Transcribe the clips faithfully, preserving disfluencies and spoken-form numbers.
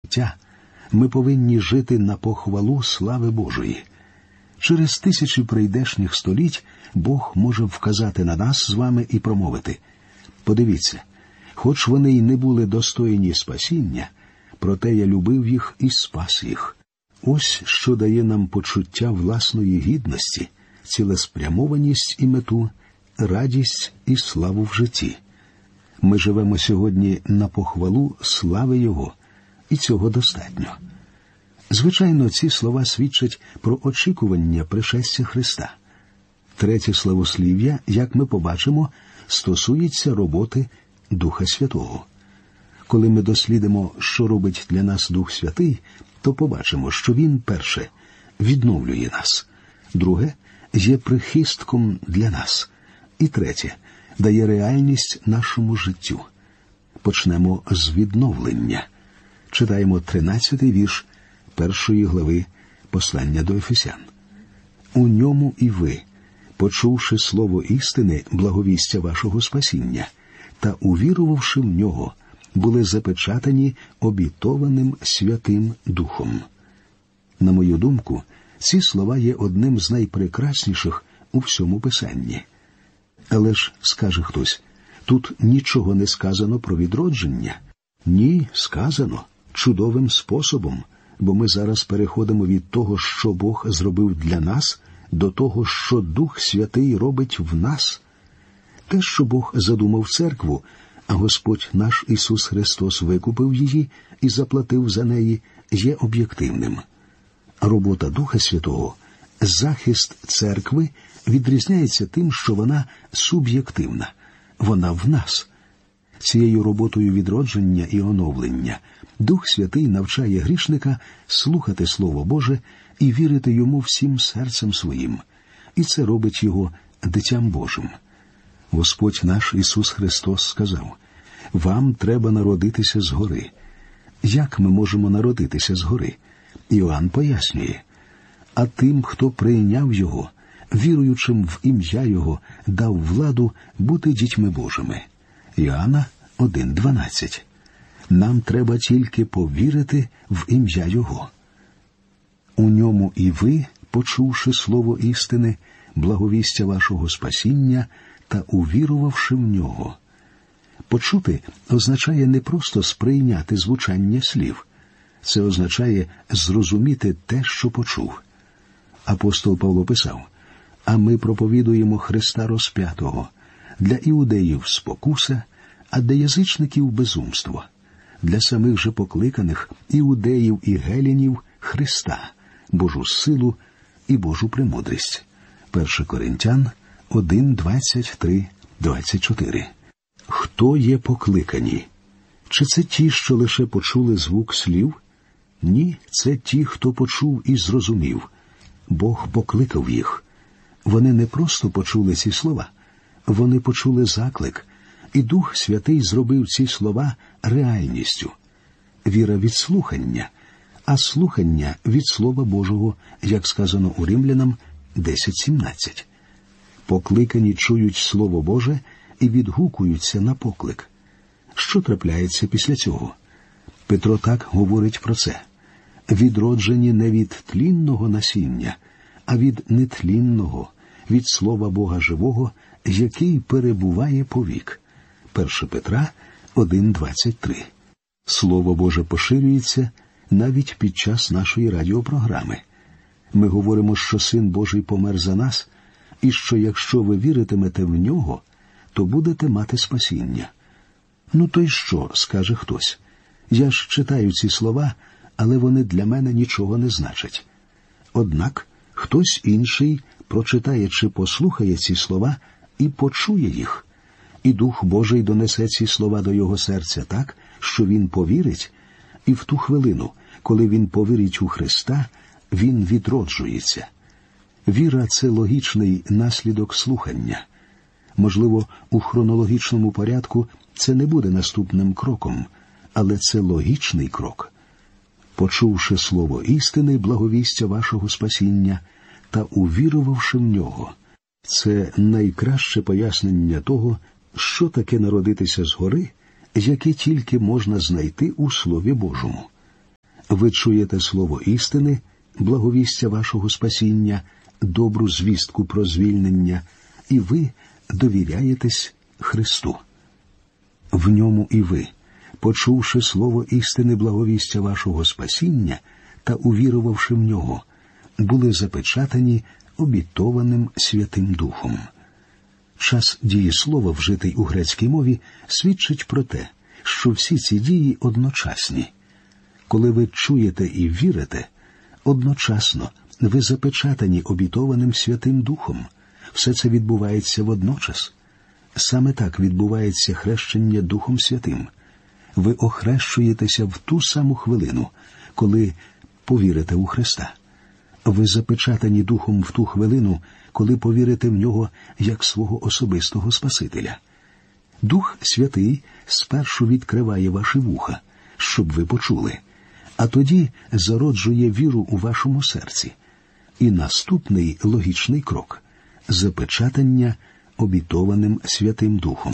життя, ми повинні жити на похвалу слави Божої. Через тисячі прийдешніх століть Бог може вказати на нас з вами і промовити: «Подивіться, хоч вони й не були достойні спасіння, проте я любив їх і спас їх». Ось що дає нам почуття власної гідності, цілеспрямованість і мету, радість і славу в житті. Ми живемо сьогодні на похвалу слави Його, і цього достатньо. Звичайно, ці слова свідчать про очікування пришестя Христа. Третє славослів'я, як ми побачимо, стосується роботи Духа Святого. Коли ми дослідимо, що робить для нас Дух Святий, то побачимо, що Він, перше, відновлює нас, друге, є прихистком для нас, і третє, дає реальність нашому життю. Почнемо з відновлення. Читаємо тринадцятий вірш першої глави послання до Ефесян. «У ньому і ви, почувши слово істини, благовістя вашого спасіння, та увірувавши в нього, були запечатані обітованим Святим Духом». На мою думку, ці слова є одним з найпрекрасніших у всьому Писанні. Але ж, скаже хтось, тут нічого не сказано про відродження. Ні, сказано, чудовим способом, бо ми зараз переходимо від того, що Бог зробив для нас, до того, що Дух Святий робить в нас. Те, що Бог задумав церкву, а Господь наш Ісус Христос викупив її і заплатив за неї, є об'єктивним. Робота Духа Святого, захист церкви, відрізняється тим, що вона суб'єктивна. Вона в нас. Цією роботою відродження і оновлення Дух Святий навчає грішника слухати Слово Боже і вірити йому всім серцем своїм. І це робить його дитям Божим. Господь наш Ісус Христос сказав: «Вам треба народитися згори». Як ми можемо народитися згори? Іоанн пояснює: «А тим, хто прийняв Його, віруючим в ім'я Його, дав владу бути дітьми Божими». Іоанна один дванадцять. Нам треба тільки повірити в ім'я Його. «У ньому і ви, почувши слово істини, благовістя вашого спасіння, та увірувавши в нього». Почути означає не просто сприйняти звучання слів. Це означає зрозуміти те, що почув. Апостол Павло писав: «А ми проповідуємо Христа розп'ятого, для іудеїв спокуса, а для язичників безумство, для самих же покликаних іудеїв і гелінів Христа, Божу силу і Божу премудрість». перше Коринтян один двадцять три двадцять чотири. Хто є покликані? Чи це ті, що лише почули звук слів? Ні, це ті, хто почув і зрозумів. Бог покликав їх. Вони не просто почули ці слова, вони почули заклик, і Дух Святий зробив ці слова реальністю. Віра від слухання, а слухання від Слова Божого, як сказано у Римлянам десять сімнадцять. Покликані чують Слово Боже і відгукуються на поклик. Що трапляється після цього? Петро так говорить про це: «Відроджені не від тлінного насіння, а від нетлінного, від Слова Бога живого, який перебуває повік». перше Петра один двадцять три. Слово Боже поширюється навіть під час нашої радіопрограми. Ми говоримо, що Син Божий помер за нас, і що якщо ви віритимете в Нього, то будете мати спасіння. Ну то й що, скаже хтось. Я ж читаю ці слова, але вони для мене нічого не значать. Однак хтось інший прочитає чи послухає ці слова і почує їх. І Дух Божий донесе ці слова до його серця так, що він повірить, і в ту хвилину, коли він повірить у Христа, він відроджується. Віра – це логічний наслідок слухання. Можливо, у хронологічному порядку це не буде наступним кроком, але це логічний крок. Почувши слово істини, благовістя вашого спасіння, та увірувавши в нього. Це найкраще пояснення того, що таке народитися згори, яке тільки можна знайти у Слові Божому. Ви чуєте слово істини, благовістя вашого спасіння, добру звістку про звільнення, і ви довіряєтесь Христу. В ньому і ви, почувши слово істини благовістя вашого спасіння та увірувавши в нього, були запечатані обітованим Святим Духом. Час дієслова, вжитий у грецькій мові, свідчить про те, що всі ці дії одночасні. Коли ви чуєте і вірите, одночасно ви запечатані обітованим Святим Духом. Все це відбувається водночас. Саме так відбувається хрещення Духом Святим. Ви охрещуєтеся в ту саму хвилину, коли повірите у Христа. Ви запечатані Духом в ту хвилину, коли повірите в Нього як свого особистого Спасителя. Дух Святий спершу відкриває ваші вуха, щоб ви почули, а тоді зароджує віру у вашому серці. І наступний логічний крок – запечатання обітованим Святим Духом.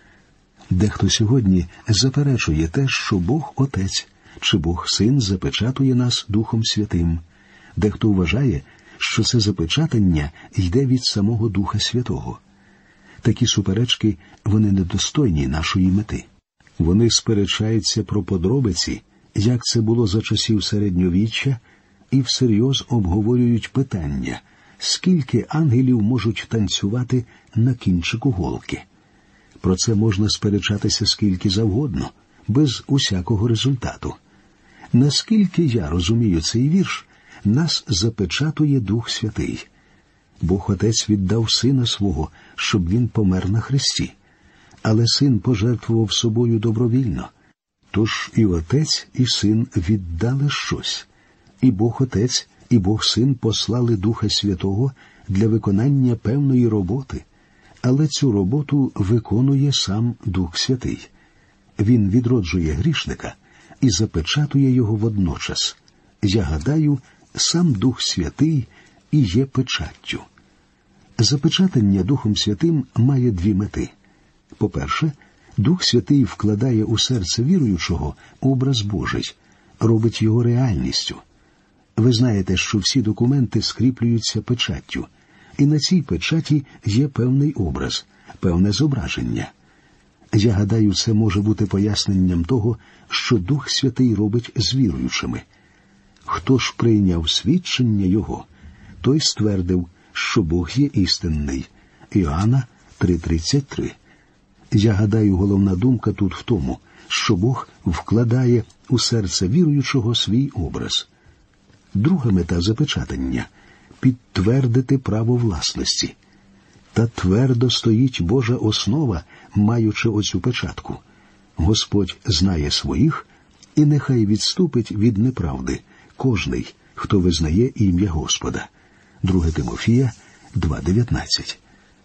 Дехто сьогодні заперечує те, що Бог Отець чи Бог Син запечатує нас Духом Святим. Дехто вважає, що це запечатання йде від самого Духа Святого. Такі суперечки, вони недостойні нашої мети. Вони сперечаються про подробиці, як це було за часів середньовіччя, і всерйоз обговорюють питання, скільки ангелів можуть танцювати на кінчику голки. Про це можна сперечатися скільки завгодно, без усякого результату. Наскільки я розумію цей вірш, нас запечатує Дух Святий. Бог Отець віддав Сина Свого, щоб Він помер на хресті. Але Син пожертвував собою добровільно. Тож і Отець, і Син віддали щось. І Бог Отець, і Бог Син послали Духа Святого для виконання певної роботи. Але цю роботу виконує сам Дух Святий. Він відроджує грішника і запечатує його водночас. Я гадаю, сам Дух Святий і є печаттю. Запечатання Духом Святим має дві мети. По-перше, Дух Святий вкладає у серце віруючого образ Божий, робить його реальністю. Ви знаєте, що всі документи скріплюються печаттю, і на цій печаті є певний образ, певне зображення. Я гадаю, це може бути поясненням того, що Дух Святий робить з віруючими. Хто ж прийняв свідчення Його, той ствердив, що Бог є істинний. Іоанна три тридцять три. Я гадаю, головна думка тут в тому, що Бог вкладає у серце віруючого свій образ. Друга мета запечатання – підтвердити право власності. Та твердо стоїть Божа основа, маючи оцю печатку. Господь знає своїх, і нехай відступить від неправди кожний, хто визнає ім'я Господа. Друге Тимофія два дев'ятнадцять.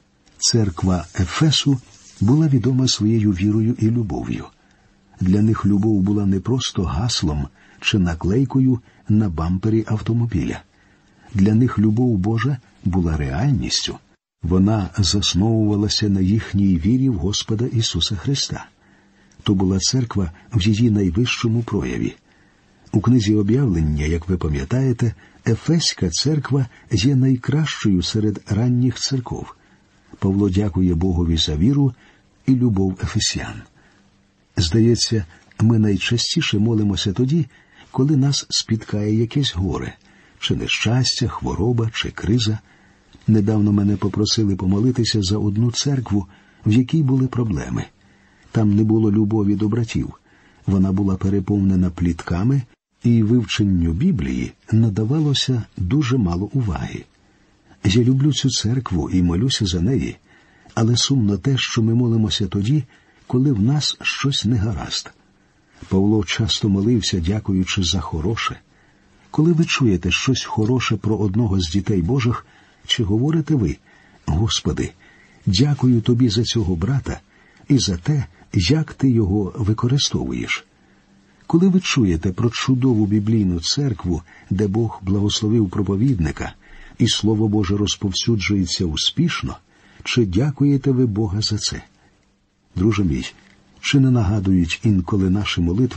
Церква Ефесу була відома своєю вірою і любов'ю. Для них любов була не просто гаслом чи наклейкою на бампері автомобіля. Для них любов Божа була реальністю. Вона засновувалася на їхній вірі в Господа Ісуса Христа. То була церква в її найвищому прояві. У книзі «Об'явлення», як ви пам'ятаєте, Ефеська церква є найкращою серед ранніх церков. Павло дякує Богові за віру і любов ефесян. Здається, ми найчастіше молимося тоді, коли нас спіткає якесь горе, чи нещастя, хвороба, чи криза. Недавно мене попросили помолитися за одну церкву, в якій були проблеми. Там не було любові до братів. Вона була переповнена плітками, і вивченню Біблії надавалося дуже мало уваги. Я люблю цю церкву і молюся за неї, але сумно те, що ми молимося тоді, коли в нас щось не гаразд. Павло часто молився, дякуючи за хороше. Коли ви чуєте щось хороше про одного з дітей Божих, чи говорите ви: «Господи, дякую Тобі за цього брата і за те, як Ти його використовуєш»? Коли ви чуєте про чудову біблійну церкву, де Бог благословив проповідника, і Слово Боже розповсюджується успішно, чи дякуєте ви Бога за це? Друже мій, чи не нагадують інколи наші молитви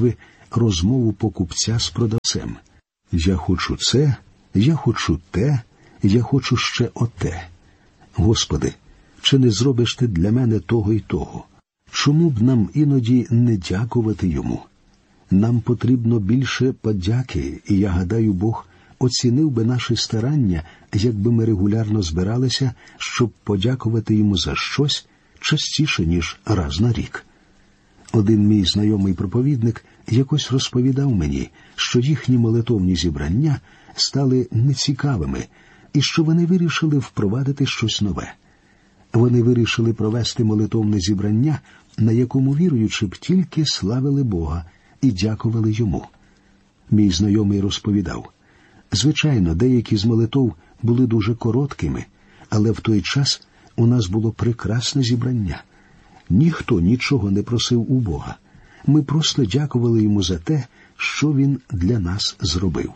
розмову покупця з продавцем. «Я хочу це, я хочу те, я хочу ще оте. Господи, чи не зробиш ти для мене того й того? Чому б нам іноді не дякувати йому? Нам потрібно більше подяки, і я гадаю, Бог оцінив би наші старання, якби ми регулярно збиралися, щоб подякувати йому за щось частіше, ніж раз на рік». Один мій знайомий проповідник якось розповідав мені, що їхні молитовні зібрання стали нецікавими і що вони вирішили впровадити щось нове. Вони вирішили провести молитовне зібрання, на якому віруючи б тільки славили Бога і дякували Йому. Мій знайомий розповідав, звичайно, деякі з молитов були дуже короткими, але в той час у нас було прекрасне зібрання. Ніхто нічого не просив у Бога. Ми просто дякували Йому за те, що Він для нас зробив.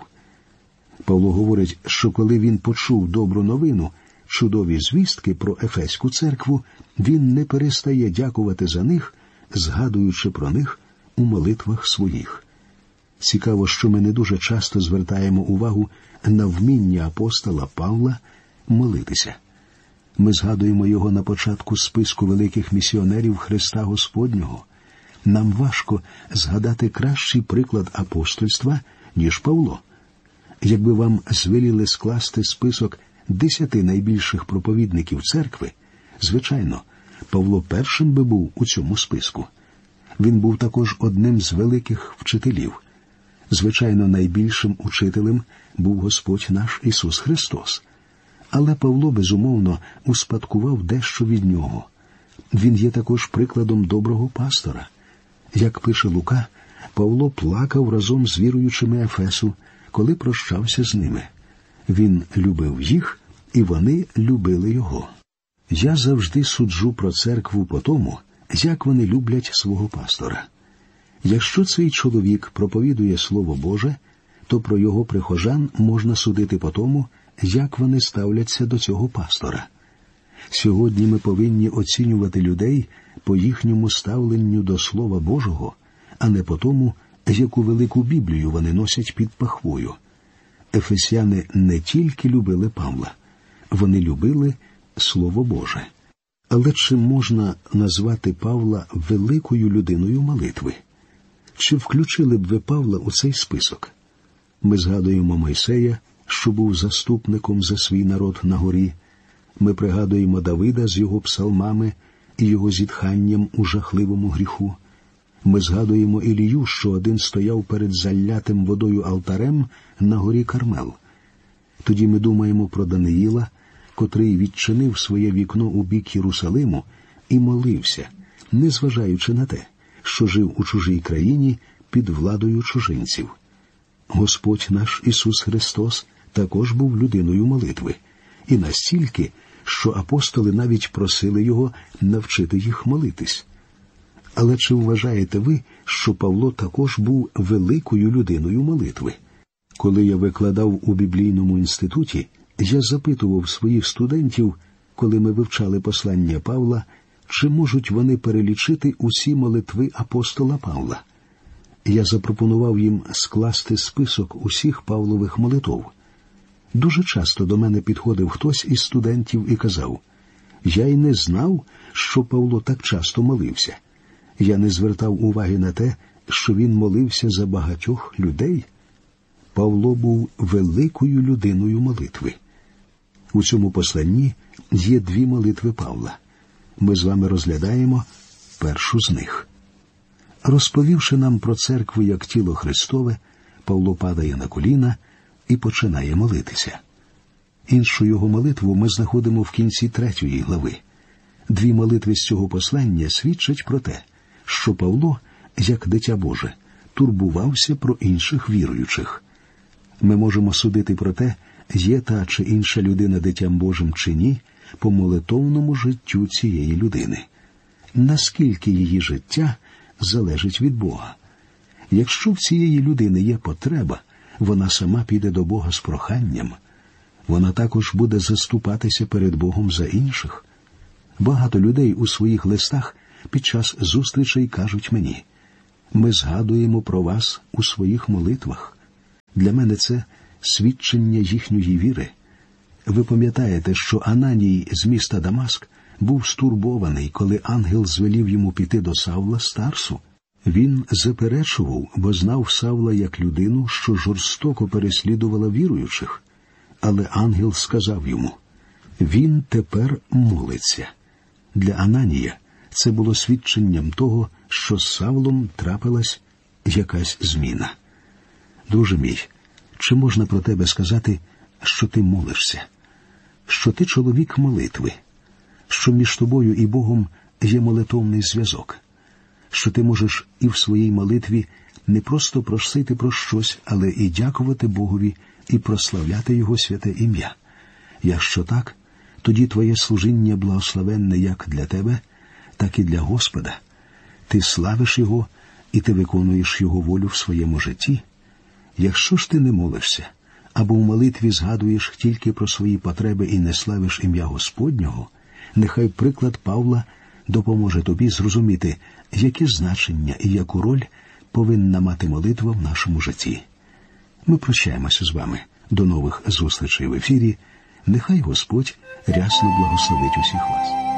Павло говорить, що коли він почув добру новину, чудові звістки про Ефеську церкву, він не перестає дякувати за них, згадуючи про них у молитвах своїх. Цікаво, що ми не дуже часто звертаємо увагу на вміння апостола Павла молитися. Ми згадуємо його на початку списку великих місіонерів Христа Господнього. Нам важко згадати кращий приклад апостольства, ніж Павло. Якби вам звеліли скласти список десяти найбільших проповідників церкви, звичайно, Павло першим би був у цьому списку. Він був також одним з великих вчителів. Звичайно, найбільшим учителем був Господь наш Ісус Христос. Але Павло, безумовно, успадкував дещо від нього. Він є також прикладом доброго пастора. Як пише Лука, Павло плакав разом з віруючими Ефесу, коли прощався з ними. Він любив їх, і вони любили його. Я завжди суджу про церкву по тому, як вони люблять свого пастора. Якщо цей чоловік проповідує Слово Боже, то про його прихожан можна судити по тому, як вони ставляться до цього пастора. Сьогодні ми повинні оцінювати людей по їхньому ставленню до Слова Божого, а не по тому, яку велику Біблію вони носять під пахвою. Ефесяни не тільки любили Павла, вони любили Слово Боже. Але чи можна назвати Павла великою людиною молитви? Чи включили б ви Павла у цей список? Ми згадуємо Мойсея, що був заступником за свій народ на горі. Ми пригадуємо Давида з його псалмами і його зітханням у жахливому гріху. Ми згадуємо Ілію, що один стояв перед заллятим водою алтарем на горі Кармел. Тоді ми думаємо про Даниїла, котрий відчинив своє вікно у бік Єрусалиму і молився, незважаючи на те, що жив у чужій країні під владою чужинців. Господь наш Ісус Христос також був людиною молитви, і настільки, що апостоли навіть просили Його навчити їх молитись. Але чи вважаєте ви, що Павло також був великою людиною молитви? Коли я викладав у біблійному інституті, я запитував своїх студентів, коли ми вивчали послання Павла, чи можуть вони перелічити усі молитви апостола Павла. Я запропонував їм скласти список усіх Павлових молитов. Дуже часто до мене підходив хтось із студентів і казав, «Я й не знав, що Павло так часто молився. Я не звертав уваги на те, що він молився за багатьох людей». Павло був великою людиною молитви. У цьому посланні є дві молитви Павла. Ми з вами розглядаємо першу з них. Розповівши нам про церкву як тіло Христове, Павло падає на коліна і починає молитися. Іншу його молитву ми знаходимо в кінці третьої глави. Дві молитви з цього послання свідчать про те, що Павло, як дитя Боже, турбувався про інших віруючих. Ми можемо судити про те, є та чи інша людина дитям Божим чи ні, по молитовному життю цієї людини. Наскільки її життя залежить від Бога. Якщо в цієї людини є потреба, вона сама піде до Бога з проханням. Вона також буде заступатися перед Богом за інших. Багато людей у своїх листах під час зустрічей кажуть мені, Ми згадуємо про вас у своїх молитвах. Для мене це свідчення їхньої віри. Ви пам'ятаєте, що Ананій з міста Дамаск був стурбований, коли ангел звелів йому піти до Савла з Тарсу. Він заперечував, бо знав Савла як людину, що жорстоко переслідувала віруючих. Але ангел сказав йому: «Він тепер молиться». Для Ананія це було свідченням того, що з Савлом трапилась якась зміна. Друже мій, чи можна про тебе сказати, що ти молишся? Що ти чоловік молитви? Що між тобою і Богом є молитовний зв'язок? Що ти можеш і в своїй молитві не просто просити про щось, але і дякувати Богові і прославляти Його святе ім'я? Якщо так, тоді твоє служіння благословенне як для тебе, так і для Господа. Ти славиш Його, і ти виконуєш Його волю в своєму житті. Якщо ж ти не молишся, або в молитві згадуєш тільки про свої потреби і не славиш ім'я Господнього, нехай приклад Павла допоможе тобі зрозуміти, яке значення і яку роль повинна мати молитва в нашому житті. Ми прощаємося з вами. До нових зустрічей в ефірі. Нехай Господь рясно благословить усіх вас.